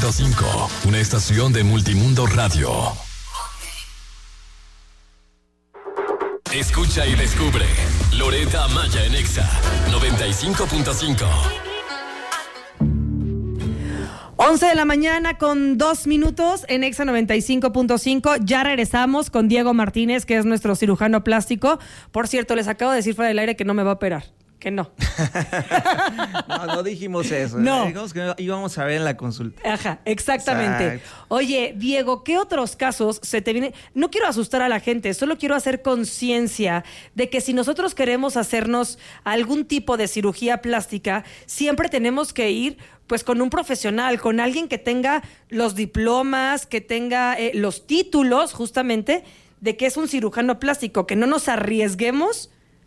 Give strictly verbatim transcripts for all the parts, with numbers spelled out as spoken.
punto cinco, una estación de Multimundo Radio. Escucha y descubre Loretta Maya en Exa noventa y cinco punto cinco. once de la mañana con dos minutos en Exa noventa y cinco punto cinco. Ya regresamos con Diego Martínez, que es nuestro cirujano plástico. Por cierto, les acabo de decir fuera del aire que no me va a operar. Que no. no, no dijimos eso. No. Dijimos que íbamos a ver en la consulta. Ajá, exactamente. Exacto. Oye, Diego, ¿qué otros casos se te vienen? No quiero asustar a la gente, solo quiero hacer conciencia de que si nosotros queremos hacernos algún tipo de cirugía plástica, siempre tenemos que ir pues con un profesional, con alguien que tenga los diplomas, que tenga eh, los títulos justamente de que es un cirujano plástico, que no nos arriesguemos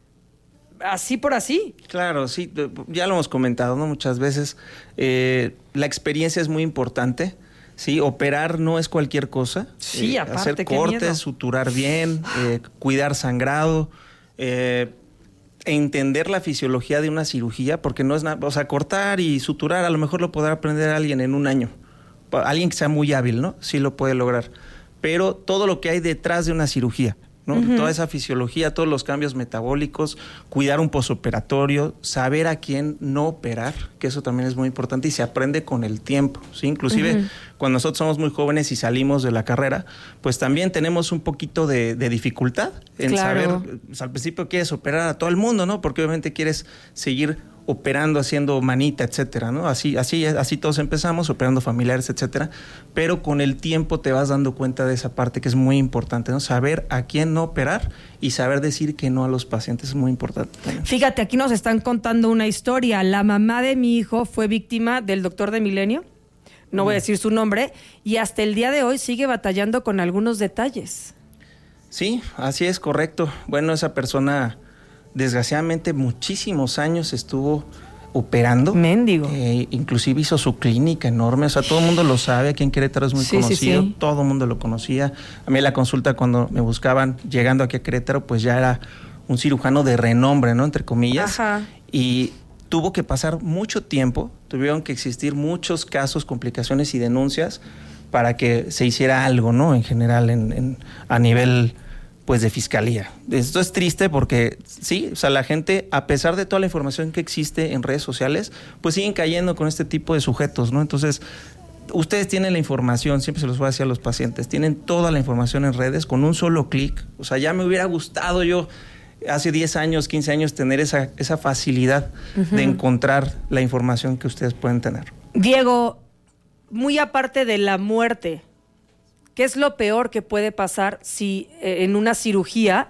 así por así. Claro, sí, ya lo hemos comentado, ¿no? Muchas veces eh, la experiencia es muy importante, ¿sí? Operar no es cualquier cosa. Sí, eh, aparte, hacer qué cortes, miedo. suturar bien, eh, cuidar sangrado, eh, entender la fisiología de una cirugía, porque no es nada, o sea, cortar y suturar a lo mejor lo podrá aprender alguien en un año. Alguien que sea muy hábil, ¿no? Sí lo puede lograr. Pero todo lo que hay detrás de una cirugía, ¿no? Uh-huh. Toda esa fisiología, todos los cambios metabólicos, cuidar un posoperatorio, saber a quién no operar, que eso también es muy importante y se aprende con el tiempo, ¿sí? Inclusive uh-huh. cuando nosotros somos muy jóvenes y salimos de la carrera, pues también tenemos un poquito de, de dificultad en claro. saber, pues al principio quieres operar a todo el mundo, ¿no? Porque obviamente quieres seguir operando, haciendo manita, etcétera, ¿no? Así, así, así todos empezamos, operando familiares, etcétera, pero con el tiempo te vas dando cuenta de esa parte que es muy importante, ¿no? Saber a quién no operar y saber decir que no a los pacientes es muy importante también. Fíjate, aquí nos están contando una historia. La mamá de mi hijo fue víctima del doctor de Milenio, no voy a decir su nombre, y hasta el día de hoy sigue batallando con algunos detalles. Sí, así es, correcto. Bueno, esa persona desgraciadamente muchísimos años estuvo operando. Méndigo. Eh, inclusive hizo su clínica enorme, o sea, todo el mundo lo sabe, aquí en Querétaro es muy sí, conocido, sí, sí. todo el mundo lo conocía. A mí la consulta cuando me buscaban llegando aquí a Querétaro, pues ya era un cirujano de renombre, ¿no? Entre comillas. Ajá. Y tuvo que pasar mucho tiempo, tuvieron que existir muchos casos, complicaciones y denuncias para que se hiciera algo, ¿no? En general, en, en, a nivel pues de fiscalía. Esto es triste porque sí, o sea, la gente, a pesar de toda la información que existe en redes sociales, pues siguen cayendo con este tipo de sujetos, ¿no? Entonces, ustedes tienen la información, siempre se los voy a decir a los pacientes, tienen toda la información en redes con un solo clic. O sea, ya me hubiera gustado yo hace diez años, quince años tener esa, esa facilidad uh-huh. de encontrar la información que ustedes pueden tener. Diego, muy aparte de la muerte, ¿qué es lo peor que puede pasar si eh, en una cirugía,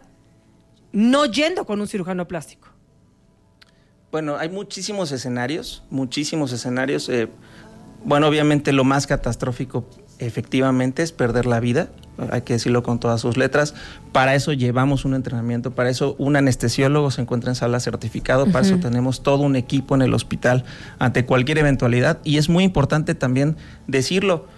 no yendo con un cirujano plástico? Bueno, hay muchísimos escenarios, muchísimos escenarios. Eh, bueno, obviamente lo más catastrófico efectivamente es perder la vida, hay que decirlo con todas sus letras. Para eso llevamos un entrenamiento, para eso un anestesiólogo se encuentra en sala certificado, uh-huh. para eso tenemos todo un equipo en el hospital ante cualquier eventualidad. Y es muy importante también decirlo,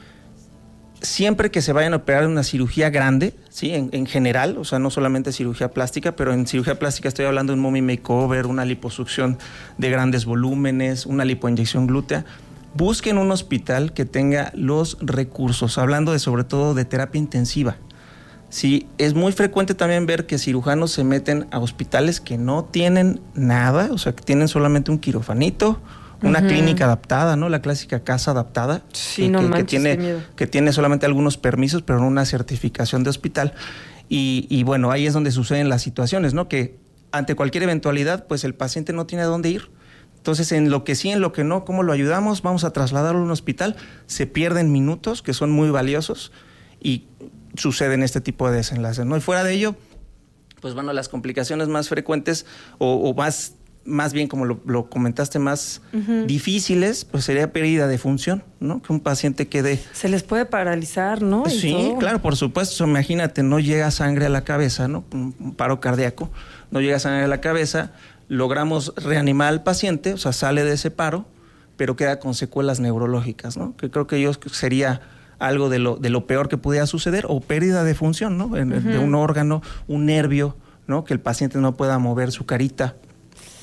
siempre que se vayan a operar una cirugía grande, ¿sí? En, en general, o sea, no solamente cirugía plástica, pero en cirugía plástica estoy hablando de un mommy makeover, una liposucción de grandes volúmenes, una lipoinyección glútea. Busquen un hospital que tenga los recursos, hablando de sobre todo de terapia intensiva. Sí, es muy frecuente también ver que cirujanos se meten a hospitales que no tienen nada, o sea, que tienen solamente un quirofanito, una uh-huh. clínica adaptada, ¿no? La clásica casa adaptada. Sí, que, no que, manches, que tiene, qué miedo. que tiene solamente algunos permisos, pero no una certificación de hospital. Y, y bueno, ahí es donde suceden las situaciones, ¿no? Que ante cualquier eventualidad, pues el paciente no tiene a dónde ir. Entonces, en lo que sí, en lo que no, ¿cómo lo ayudamos? Vamos a trasladarlo a un hospital. Se pierden minutos que son muy valiosos y suceden este tipo de desenlaces, ¿no? Y fuera de ello, pues bueno, las complicaciones más frecuentes o, o más... más bien como lo, lo comentaste, más uh-huh. difíciles, pues sería pérdida de función, ¿no? Que un paciente quede... Se les puede paralizar, ¿no? Y sí, todo. Claro, por supuesto. Imagínate, no llega sangre a la cabeza, ¿no? Un paro cardíaco, no llega sangre a la cabeza, logramos reanimar al paciente, o sea, sale de ese paro, pero queda con secuelas neurológicas, ¿no? Que creo que yo sería algo de lo, de lo peor que pudiera suceder, o pérdida de función, ¿no? En, uh-huh. De un órgano, un nervio, ¿no? Que el paciente no pueda mover su carita.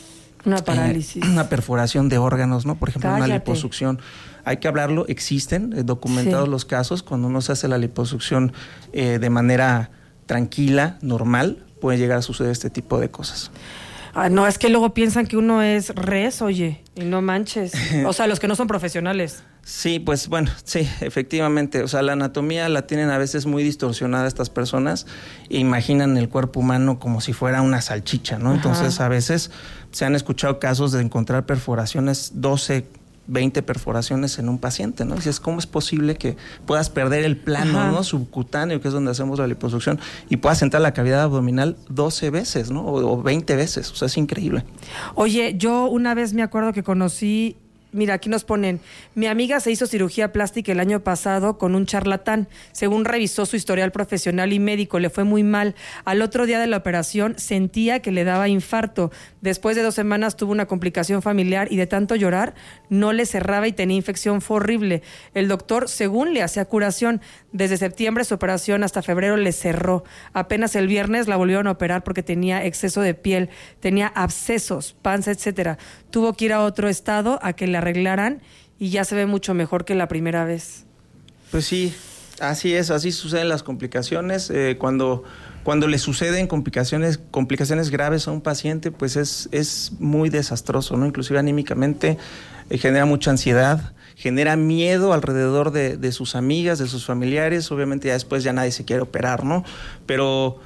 Una parálisis. Eh, una perforación de órganos, ¿no? Por ejemplo, Cállate. una liposucción. Hay que hablarlo, existen eh, documentados Sí. los casos. Cuando uno se hace la liposucción eh, de manera tranquila, normal, puede llegar a suceder este tipo de cosas. Ah, no, es que luego piensan que uno es res, oye, y no manches. O sea, los que no son profesionales. Sí, pues bueno, sí, efectivamente. O sea, la anatomía la tienen a veces muy distorsionada estas personas e imaginan el cuerpo humano como si fuera una salchicha, ¿no? Ajá. Entonces, a veces se han escuchado casos de encontrar perforaciones, doce, veinte perforaciones en un paciente, ¿no? Dices, ¿cómo es posible que puedas perder el plano, Ajá. ¿no? subcutáneo, que es donde hacemos la liposucción, y puedas entrar la cavidad abdominal doce veces, ¿no? O, o veinte veces. O sea, es increíble. Oye, yo una vez me acuerdo que conocí, mira, aquí nos ponen, mi amiga se hizo cirugía plástica el año pasado con un charlatán. Según revisó su historial profesional y médico, le fue muy mal. Al otro día de la operación sentía que le daba infarto. Después de dos semanas tuvo una complicación familiar y de tanto llorar no le cerraba y tenía infección, fue horrible. El doctor, según le hacía curación, desde septiembre su operación hasta febrero le cerró. Apenas el viernes la volvieron a operar porque tenía exceso de piel, tenía abscesos, panza, etcétera. Tuvo que ir a otro estado a que le arreglaran y ya se ve mucho mejor que la primera vez. Pues sí, así es, así suceden las complicaciones. Eh, cuando, cuando le suceden complicaciones, complicaciones graves a un paciente, pues es, es muy desastroso, ¿no? Inclusive anímicamente eh, genera mucha ansiedad, genera miedo alrededor de, de sus amigas, de sus familiares. Obviamente ya después ya nadie se quiere operar, ¿no? Pero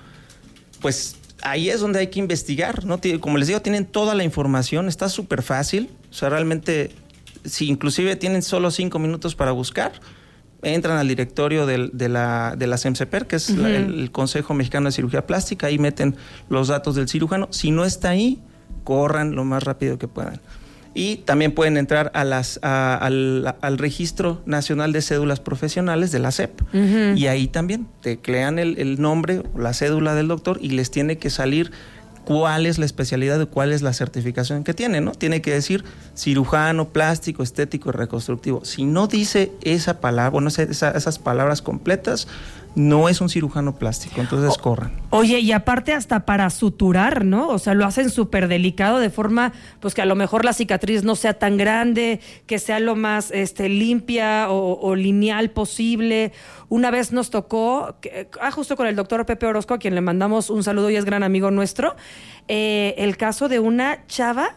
pues ahí es donde hay que investigar, ¿no? Como les digo, tienen toda la información, está súper fácil. O sea, realmente, si inclusive tienen solo cinco minutos para buscar, entran al directorio del, de la de la SEMSEPER, que es uh-huh. la, el, el Consejo Mexicano de Cirugía Plástica, ahí meten los datos del cirujano. Si no está ahí, corran lo más rápido que puedan. Y también pueden entrar a las, a, al, al Registro Nacional de Cédulas Profesionales de la S E P. Uh-huh. Y ahí también teclean el, el nombre o la cédula del doctor y les tiene que salir cuál es la especialidad y cuál es la certificación que tiene, ¿no? Tiene que decir cirujano, plástico, estético y reconstructivo. Si no dice esa palabra, bueno, esa, esas palabras completas, no es un cirujano plástico, entonces o, corran. Oye, y aparte hasta para suturar, ¿no? O sea, lo hacen súper delicado de forma, pues que a lo mejor la cicatriz no sea tan grande, que sea lo más este, limpia o, o lineal posible. Una vez nos tocó, que, ah, justo con el doctor Pepe Orozco, a quien le mandamos un saludo y es gran amigo nuestro, eh, el caso de una chava,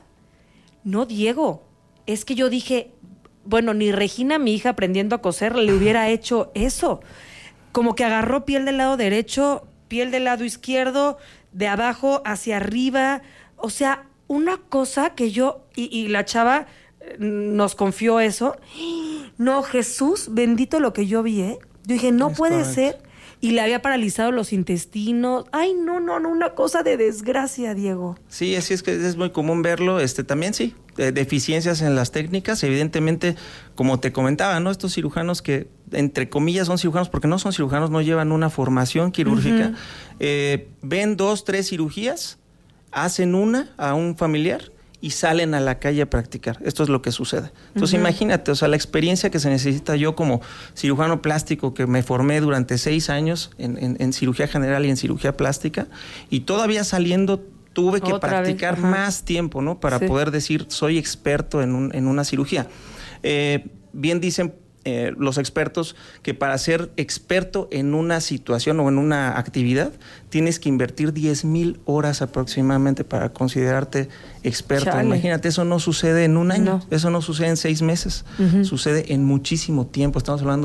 no, Diego, es que yo dije, bueno, ni Regina, mi hija aprendiendo a coser, le hubiera hecho eso. Como que agarró piel del lado derecho, piel del lado izquierdo, de abajo hacia arriba. O sea, una cosa que yo... Y, y la chava nos confió eso. No, Jesús, bendito lo que yo vi, ¿eh? Yo dije, no es puede correcto. Ser. Y le había paralizado los intestinos. Ay, no, no, no, una cosa de desgracia, Diego. Sí, así es que es muy común verlo. Este, también sí, de deficiencias en las técnicas. Evidentemente, como te comentaba, ¿no? Estos cirujanos que, entre comillas, son cirujanos, porque no son cirujanos, no llevan una formación quirúrgica. Uh-huh. Eh, ven dos, tres cirugías, hacen una a un familiar y salen a la calle a practicar. Esto es lo que sucede. Entonces, uh-huh. imagínate, o sea, la experiencia que se necesita. Yo como cirujano plástico que me formé durante seis años en, en, en cirugía general y en cirugía plástica, y todavía saliendo tuve que Otra practicar más tiempo, ¿no? Para sí. poder decir, soy experto en, un, en una cirugía. Eh, bien dicen eh, los expertos que para ser experto en una situación o en una actividad tienes que invertir diez mil horas aproximadamente para considerarte experto. Chale. Imagínate, eso no sucede en un año, no. Eso no sucede en seis meses, uh-huh. sucede en muchísimo tiempo. Estamos hablando